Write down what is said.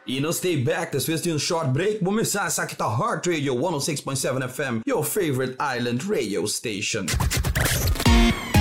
Stay back, después de un short break, bumagsak sa kita Heart Radio 106.7 FM, your favorite island radio station.